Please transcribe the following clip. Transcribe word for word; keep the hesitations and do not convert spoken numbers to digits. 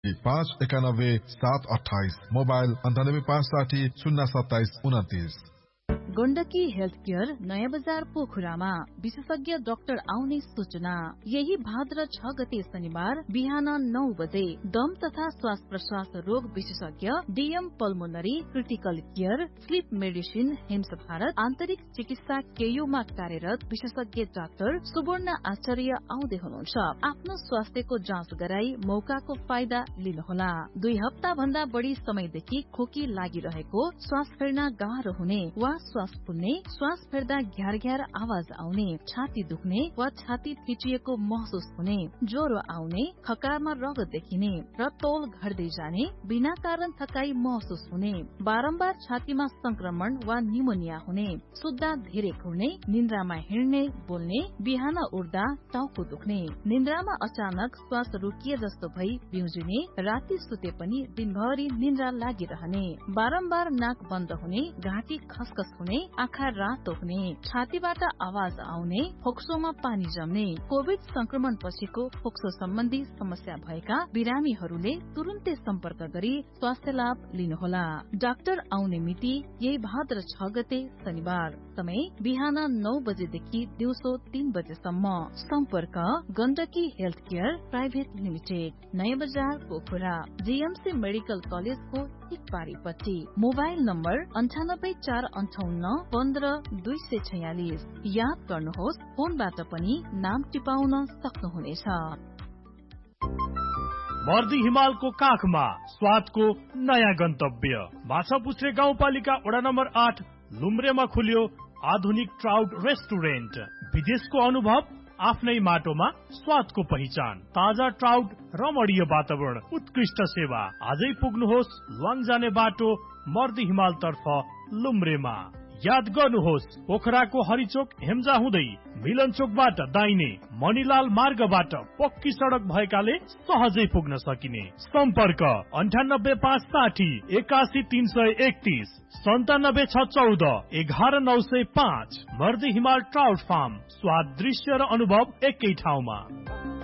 पाँच एकानब्बे सात अठाइस मोबाइल अन्ठानब्बे पाँच साठी शून्य सत्ताइस उन्तिस। गण्डकी हेल्थ केयर नयाँ बजार पोखरामा विशेषज्ञ डाक्टर आउने सूचना। यही भाद्र छ गते शनिबार बिहान नौ बजे दम तथा श्वास प्रश्वास रोग विशेषज्ञ DM pulmonary critical care sleep medicine हेम्स Bharat आन्तरिक चिकित्सा केयूमा कार्यरत विशेषज्ञ डाक्टर सुवर्ण आचार्य आउँदै हुनुहुन्छ। आफ्नो स्वास्थ्यको जाँच गराई मौकाको फाइदा लिनुहोला। दुई हप्ता भन्दा बढ़ी समयदेखि खोकी लागिरहेको, श्वास फेर्न गाह्रो हुने वा श्वास फुल्ने, श्वास फेर्दा घ्यार घ्यार आवाज आउने, छाती दुख्ने वा छाती थिचिएको महसुस हुने, ज्वरो आउने, खकारमा रगत देखिने र तौल घट्दै जाने, बिना कारण थकाई महसुस हुने, बारम्बार छातीमा संक्रमण वा निमोनिया हुने, सुत्दा धेरै घुर्ने, निन्द्रामा हिँड्ने बोल्ने, बिहान उठ्दा टाउको दुख्ने, निन्द्रामा अचानक श्वास रोकिए जस्तो भई बिउजिने, राति सुते पनि दिनभरि निन्द्रा लागिरहने, बारम्बार नाक बन्द हुने, घाँटी खसखस हुने, आँखा रातो हुने, छातीबाट आवाज आउने, फोक्सोमा पानी जम्ने। कोविड संक्रमण पछिको फोक्सो सम्बन्धी समस्या भएका बिरामीहरूले तुरुन्तै सम्पर्क गरी स्वास्थ्य लाभ लिनुहोला। डाक्टर आउने मिति यही भाद्र छ गते शनिबार। समय बिहान नौ बजेदेखि दिउँसो तीन बजेसम्म। सम्पर्क Gandaki health care private limited, नयाँ बजार पोखरा, जीएमसी मेडिकल कलेजको एक पारीपट्टि। मोबाइल नम्बर अन्ठानब्बे चार अन्ठाउन्न पन्ध्र दुई सय छयालिस। याद गर्नुहोस्, फोनबाट पनि नाम टिपाउन सक्नुहुनेछ। मर्दी हिमालको काखमा स्वादको नयाँ गन्तव्य माछापुच्छ्रे गाउँपालिका वडा नम्बर आठ लुम्ब्रेमा खुल्यो आधुनिक ट्राउट रेस्टुरेन्ट। विदेशको अनुभव आफ्नै माटोमा स्वादको पहिचान, ताजा ट्राउट, रमणीय वातावरण, उत्कृष्ट सेवा। आजै पुग्नुहोस् ल्वाङ जाने बाटो मर्दी हिमाल तर्फ लुम्ब्रेमा। याद गर्नुहोस्, पोखराको हरिचोक हेम्जा हुँदै मिलन चोकबाट दाहिने मणिलाल मार्गबाट पक्की सडक भएकाले सहजै पुग्न सकिने। सम्पर्क अन्ठानब्बे पाँच साठी एकासी तीन सय एकतीस सन्तानब्बे छ चौध एघार नौ सय पाँच। मर्दी हिमाल ट्राउट फार्म, स्वाद, दृश्य र अनुभव एकै ठाउँमा।